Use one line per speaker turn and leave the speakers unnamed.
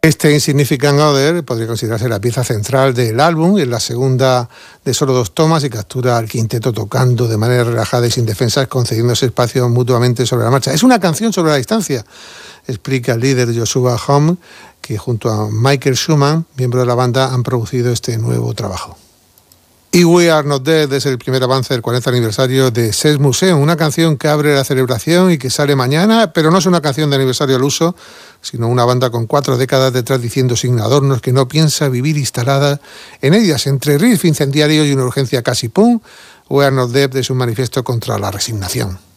Este Insignificant Other podría considerarse la pieza central del álbum, es la segunda de solo 2 tomas y captura al quinteto tocando de manera relajada y sin defensas, concediéndose espacio mutuamente sobre la marcha. Es una canción sobre la distancia, explica el líder Joshua Homme, que junto a Michael Schumann, miembro de la banda, han producido este nuevo trabajo. Y We Are Not Dead es el primer avance del 40 aniversario de Sex Museum, una canción que abre la celebración y que sale mañana, pero no es una canción de aniversario al uso, sino una banda con 4 décadas detrás diciendo sin adornos que no piensa vivir instalada en ellas, entre riff incendiarios y una urgencia casi pum. We Are Not Dead es un manifiesto contra la resignación.